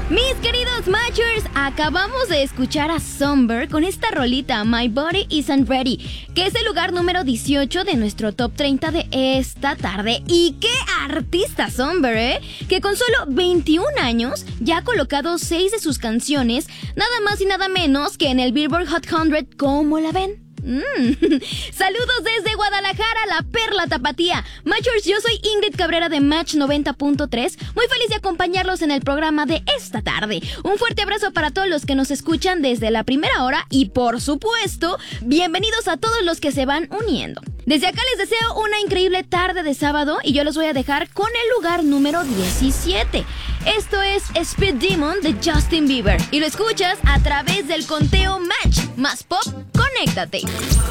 Mis queridos Matchers, acabamos de escuchar a Somber con esta rolita My Body Isn't Ready, que es el lugar número 18 de nuestro top 30 de esta tarde. Y qué artista Somber, que con solo 21 años ya ha colocado 6 de sus canciones, nada más y nada menos que en el Billboard Hot 100. ¿Cómo la ven? Saludos desde Guadalajara, la perla tapatía. Matchers, yo soy Ingrid Cabrera de Match 90.3, muy feliz de acompañarlos en el programa de esta tarde. Un fuerte abrazo para todos los que nos escuchan desde la primera hora y, por supuesto, bienvenidos a todos los que se van uniendo. Desde acá les deseo una increíble tarde de sábado y yo los voy a dejar con el lugar número 17. Esto es Speed Demon de Justin Bieber y lo escuchas a través del conteo Match más Pop. Conéctate.